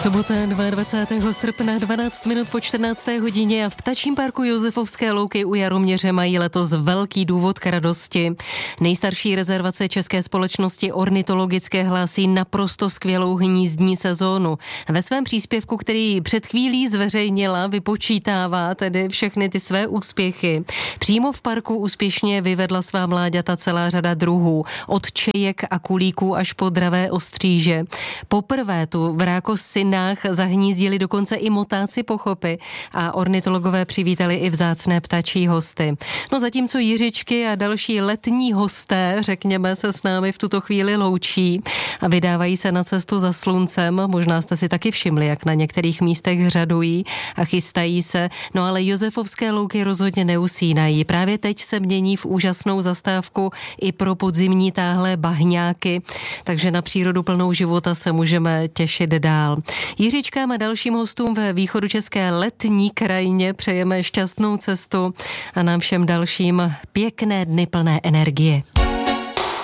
Sobota 22. srpna 12 minut po 14. hodině a v Ptačím parku Josefovské louky u Jaroměře mají letos velký důvod k radosti. Nejstarší rezervace České společnosti ornitologické hlásí naprosto skvělou hnízdní sezónu. Ve svém příspěvku, který před chvílí zveřejnila, vypočítává tedy všechny ty své úspěchy. Přímo v parku úspěšně vyvedla svá mláďata celá řada druhů, od čejek a kulíků až po dravé ostříže. Poprvé tu v Rákosinách zahnízdili dokonce i motáci pochopy a ornitologové přivítali i vzácné ptačí hosty. No zatímco jiřičky a další letní hosté, řekněme, se s námi v tuto chvíli loučí a vydávají se na cestu za sluncem. Možná jste si taky všimli, jak na některých místech řadují a chystají se. No ale Josefovské louky rozhodně neusínají. Právě teď se mění v úžasnou zastávku i pro podzimní táhlé bahňáky, takže na přírodu plnou života se můžeme těšit dál. Jiřičkám a dalším hostům ve východočeské letní krajině přejeme šťastnou cestu a nám všem dalším pěkné dny plné energie.